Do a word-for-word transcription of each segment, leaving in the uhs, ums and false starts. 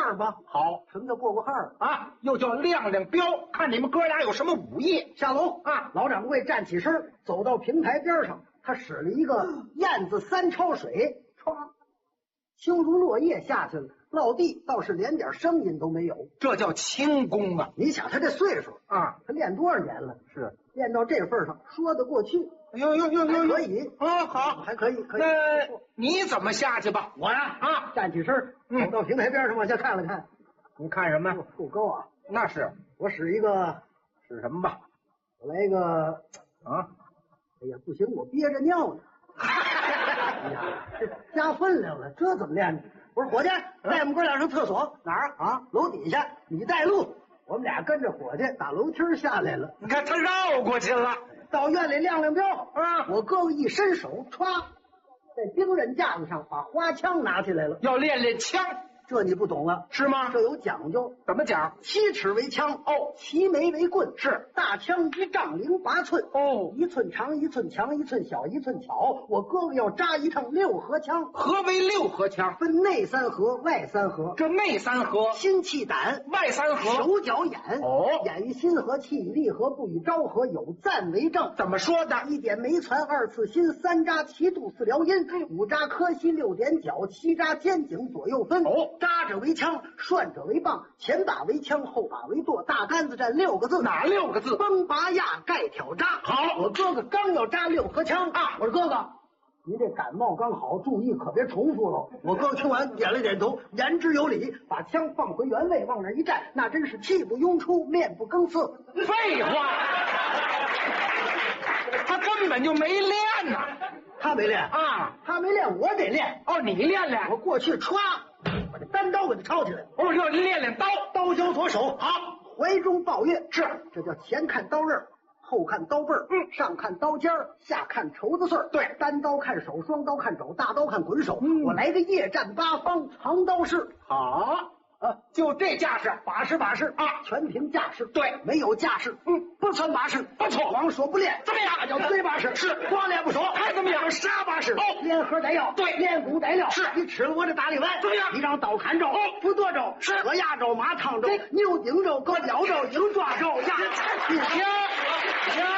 号吧。 好， 什么叫过过号啊？又叫亮亮标，看你们哥俩有什么武艺。 下楼啊！老掌柜站起身，走到平台边上，他使了一个燕子三抄水，唰，轻如落叶下去了，落地倒是连点声音都没有。 这叫轻功啊！ 你想他这岁数啊， 他练多少年了？ 是练到这份上，说得过去。 呦呦呦呦， 可以啊，好， 还可以，可以。 那你怎么下去吧？ 我呀啊， 站起身，走到平台边上往下看了看。 你看什么？ 够高啊！ 那是， 我使一个， 使什么吧？ 我来一个啊！ 哎呀，不行，我憋着尿呢。哎呀，这加分量了，这怎么练呢？我说伙计，带我们哥俩上厕所。哪儿啊？楼底下，你带路。我们俩跟着伙计打楼梯下来了。 你看他绕过去了， 到院里亮亮标啊！ 我哥哥一伸手，歘，在兵刃架子上把花枪拿起来了， 要练练枪。 这你不懂了， 是吗？ 这有讲究。 怎么讲？ 七尺为枪， 哦， 齐眉为棍， 是大枪一丈零八寸， 哦， 一寸长一寸强，一寸小一寸巧。我哥哥要扎一趟六合枪。 何为六合枪？ 分内三合，外三合。 这内三合， 心气胆； 外三合， 手脚眼。 哦， 眼与心合，气与力合，不与招合，有赞为证。 怎么说的？ 一点眉攒，二次心，三扎齐肚，四撩阴，五扎磕膝，六点脚，七扎肩颈，左右分。 哦， 扎者为枪，涮者为棒，前把为枪，后把为舵。大杆子站六个字， 哪六个字？ 崩拔压盖挑扎。 好， 我哥哥刚要扎六合枪啊，我说哥哥，你这感冒刚好，注意可别重复了。我哥哥听完点了点头，言之有理，把枪放回原位，往那一站，那真是气不拥出，面不更次。 废话，他根本就没练呐、啊。 他没练啊， 他没练，我得练。 哦，你练练。 我过去歘，把这单刀给他抄起来。 哦，要练练刀， 刀交左手， 好， 怀中抱月， 是， 这叫前看刀刃，后看刀背儿， 嗯， 上看刀尖儿，下看绸子穗儿。 对， 单刀看手，双刀看肘，大刀看滚手。 嗯， 我来个夜战八方，藏刀式。 好。啊，就这架势， 把式把式啊， 全凭架势。 对， 没有架势， 嗯， 不算把式， 不错。 光说不练， 怎么样？ 那叫堆把式。 是， 光练不说， 还怎么样？ 杀把式。 哦， 练核带药， 对， 练骨带料。 是， 你吃了我这大力丸， 怎么样？ 你让刀砍着， 哦， 不剁着， 是鹅压着，马烫着，牛顶着，狗叼着，鹰抓着，呀， 行行。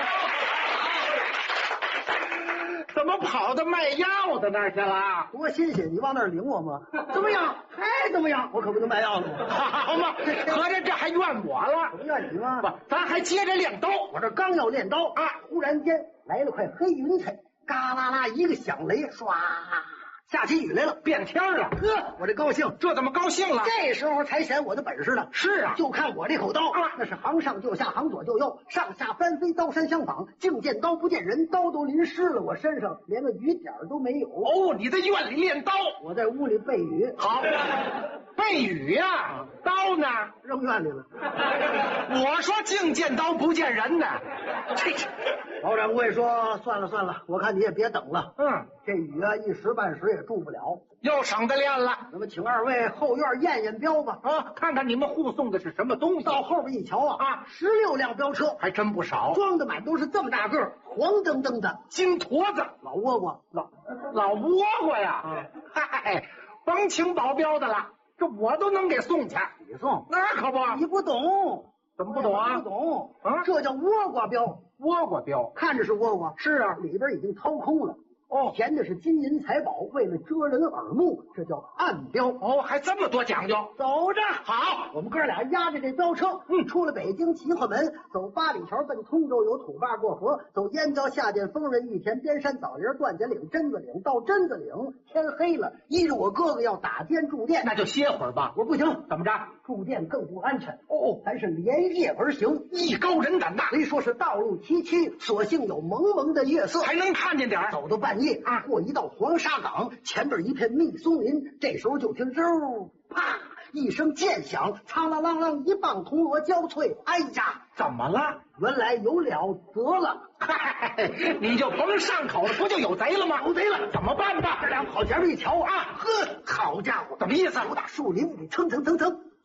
怎么跑到卖药的那儿去了？ 多新鲜！你往那儿领我吗？怎么样？还怎么样？我可不能卖药了。 好嘛，合着这还怨我了？ 不怨你吗？ 不，咱还接着练刀。 我这刚要练刀啊， 忽然间来了块黑云彩，嘎啦啦一个响雷，唰，下起雨来了， 变天了。 呵，我这高兴， 这怎么高兴了？ 这时候才显我的本事呢。 是啊， 就看我这口刀啊， 那是行上就下，行左就右，上下翻飞，刀山相仿，净见刀不见人，刀都淋湿了我身上，连个雨点都没有。 哦，你在院里练刀， 我在屋里背雨。 好，背雨呀、啊，刀呢？ 扔院里了。 我说净见刀不见人呢。这老掌柜说：“算了算了，我看你也别等了。 嗯， 这雨啊，一时半时也住不了， 又省得练了。 那么，请二位后院验验标吧。 啊，看看你们护送的是什么东西。 到后边一瞧啊， 啊， 十六辆标车， 还真不少， 装的满都是这么大个，黄澄澄的金坨子， 老倭瓜， 老老倭瓜呀。啊，嗨，甭请保镖的了，这我都能给送去。 你送？ 那可不， 你不懂。” 怎么不懂啊？ 不懂啊！ 这叫倭瓜标， 倭瓜标， 看着是倭瓜， 是啊， 里边已经掏空了。 哦， 填的是金银财宝，为了遮人耳目，这叫暗标。 哦，还这么多讲究。 走着， 好， 我们哥俩押着这标车，嗯，出了北京齐化门，走八里桥奔通州，有土坝过河，走燕郊下涧丰润玉田边山枣林段家岭榛子岭，到榛子岭天黑了，依着我哥哥要打尖住店， 那就歇会儿吧。 我不行， 怎么着？ 住店更不安全。 哦， 咱是连夜而行， 艺高人胆大。 虽说是道路崎岖，所幸有蒙蒙的月色， 还能看见点儿。 走到半夜啊，过一道黄沙岗，前边一片密松林，这时候就听嗖啪一声剑响，苍啷啷啷一棒铜锣交脆，哎呀， 怎么了？ 原来有了得了， 嗨，你就甭上口了，不就有贼了吗？ 有贼了， 怎么办吧？ 这俩跑前面一瞧啊，呵，好家伙， 怎么意思？ 有打树林里蹭蹭蹭蹭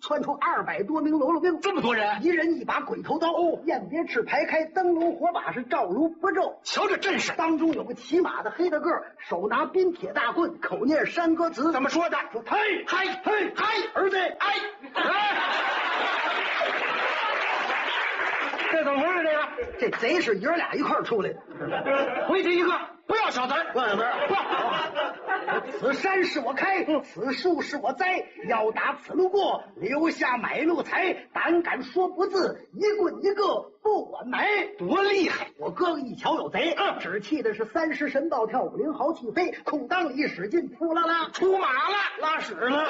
窜出二百多名喽啰兵， 这么多人， 一人一把鬼头刀，哦，雁别翅排开，灯笼火把是照如不昼。 瞧这阵势， 当中有个骑马的黑大个，手拿冰铁大棍，口念山歌词， 怎么说的？ 说嘿嗨嘿嗨， 儿子， 哎哎，这怎么回事？这个这贼是爷俩一块儿出来的， 回去一个，不要小子儿， 不小子儿不， 此山是我开，此树是我栽，要打此路过，留下买路财。胆敢说不字，一棍一个不管买。 多厉害！ 我哥哥一瞧有贼， 嗯只气的是三十神暴跳，五灵豪气飞，空当里使劲扑啦啦出马了， 拉屎了。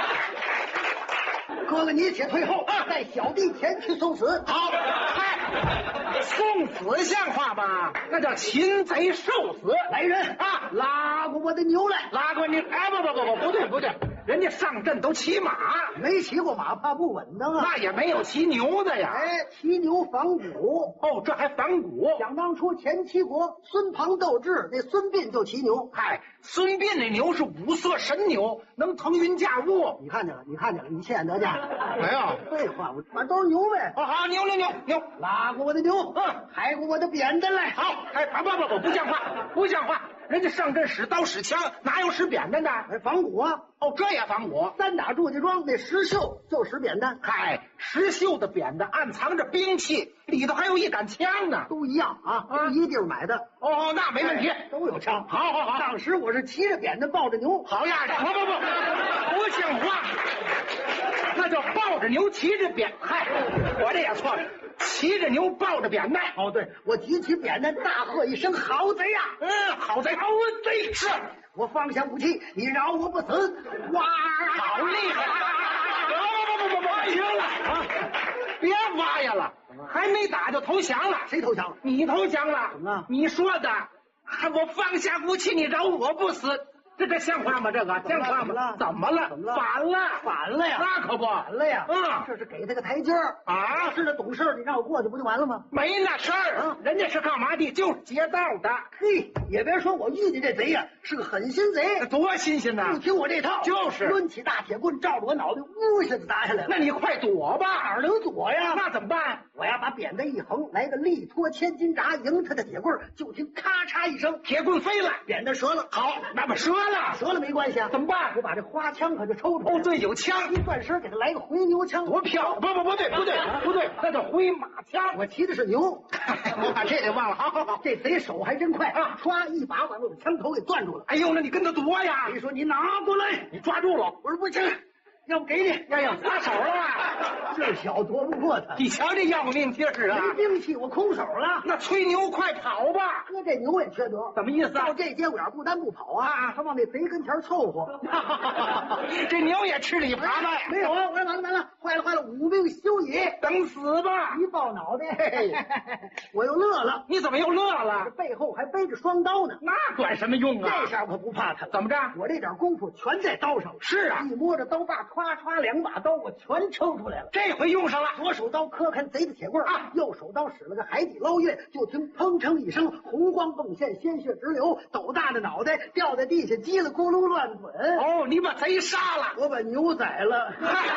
哥哥你且退后， 嗯带小弟前去送死。 好，嗨，送死像话吗？那叫擒贼受死。 来人啊， 拉过我的牛来！ 拉过你！哎，不不不不，不对不对，人家上阵都骑马， 没骑过马，怕不稳当啊。 那也没有骑牛的呀。 哎，骑牛仿古。 哦，这还反骨。 想当初前七国孙庞斗智，那孙膑就骑牛。 嗨，孙膑那牛是五色神牛，能腾云驾雾。 你看见了，你看见了，你亲眼得见？ 没有。 废话，我反正都是牛呗。 哦，好，牛牛牛牛， 拉过我的牛， 嗯， 抬过我的扁担来。 好，哎，不不不不，不像话，不像话！人家上阵使刀使枪，哪有使扁担的？ 哎，仿古啊！ 哦，这也仿古。 三打祝家庄那石秀就使扁担， 嗨，石秀的扁担暗藏着兵器，里头还有一杆枪呢。 都一样啊，都一地儿买的。 哦，那没问题， 都有枪。 好好好， 当时我是骑着扁担抱着牛， 好样的！不不不，不像话，那叫抱着牛骑着扁。嗨，我这也错了，骑着牛抱着扁担。 哦，对，我举起扁担，大喝一声：“好贼呀！” 嗯，好贼，好贼是。 我放下武器，你饶我不死！哇， 好厉害！不不不不不，行了啊！别挖呀了，还没打就投降了。 谁投降了？ 你投降了？ 怎么了？ 你说的，还我放下武器，你饶我不死。这这像话吗？这个像话吗？怎么了？ 怎么了？ 反了， 反了呀！ 那可不， 反了呀！ 嗯， 这是给他个台阶儿啊！ 是那懂事，你让我过去不就完了吗？ 没那事儿， 嗯， 人家是干嘛的？就是劫道的。 嘿，也别说我遇见这贼呀，是个狠心贼， 多新鲜呐！ 不听我这套， 就是抡起大铁棍，照着我脑袋呜一下子打下来了。 那你快躲吧！ 哪儿能躲呀？ 那怎么办？ 我呀，把扁担一横，来个力托千斤闸，迎他的铁棍，就听咔嚓一声， 铁棍飞了， 扁担折了。 好，那么折了， 折了没关系啊， 怎么办？ 我把这花枪可就抽出来。 哦，对，有枪， 一转身给他来个回牛枪， 多漂亮！不不不对不对不对，那叫回马枪。 我骑的是牛， 我把这给忘了。好好好， 这贼手还真快啊！ 唰一把把我的枪头给攥住了。 哎呦，那你跟他夺呀！ 你说你拿过来， 你抓住了。 我说不行，要不给你。 哎呀，撒手了吧？ 这小夺不过他。 你瞧这要命劲儿啊！ 没兵器，我空手了。 那吹牛快跑吧！ 哥，这牛也缺德， 怎么意思啊？ 到这节骨眼不但不跑啊，他往那贼跟前凑合。 这牛也吃里扒外。 没有啊！我说完了完了，坏了坏了，无病休矣， 等死吧！ 一抱脑袋，嘿嘿我又乐了。 你怎么又乐了？ 这背后还背着双刀呢， 那管什么用啊？ 这下可不怕他了。 怎么着？ 我这点功夫全在刀上。 是啊， 一摸着刀把，歘歘两把刀我全抽出来了。 这回用上了。 左手刀磕开贼的铁棍啊，右手刀使了个海底捞月，就听砰哧一声，红光迸现，鲜血直流，斗大的脑袋掉在地下，叽里咕噜乱滚。 哦，你把贼杀了， 我把牛宰了。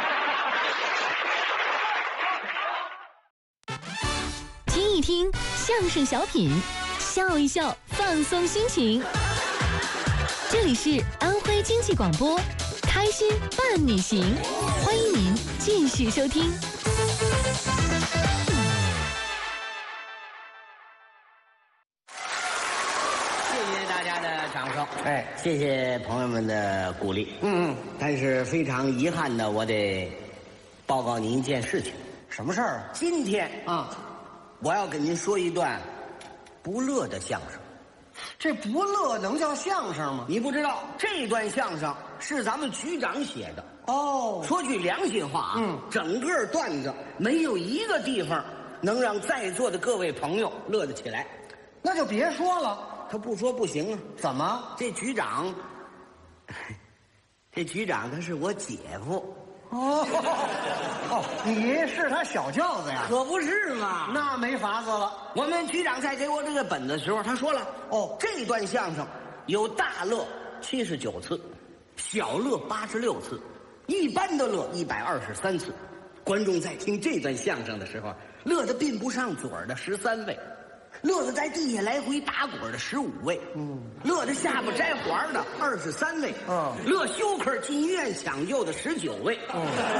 听一听相声小品，笑一笑，放松心情。这里是安徽经济广播，开心伴你行，欢迎您继续收听。 谢谢大家的掌声， 哎， 谢谢朋友们的鼓励。 嗯嗯， 但是非常遗憾的，我得报告您一件事情。 什么事儿啊？ 今天啊， 我要跟您说一段不乐的相声。 这不乐能叫相声吗？ 你不知道，这段相声是咱们局长写的。 哦， 说句良心话啊， 嗯， 整个段子没有一个地方能让在座的各位朋友乐得起来。 那就别说了。 他不说不行啊。 怎么？ 这局长，这局长他是我姐夫。 哦哦，你是他小轿子呀？ 可不是嘛。 那没法子了。 我们局长在给我这个本子的时候，他说了， 哦， 这段相声有大乐七十九次，小乐八十六次， 一般的乐一百二十三次。观众在听这段相声的时候，乐得并不上嘴儿的十三位，乐得在地下来回打滚的十五位，嗯，乐得下巴摘环的二十三位，嗯，乐休克进医院抢救的十九位，嗯。